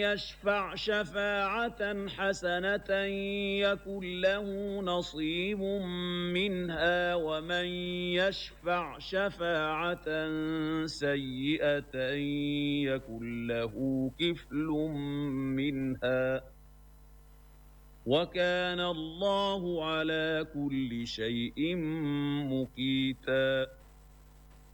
يشفع شفاعة حسنة يكن له نصيب منها ومن يشفع شفاعة سيئة يكن له كفل منها وكان الله على كل شيء مقيتا.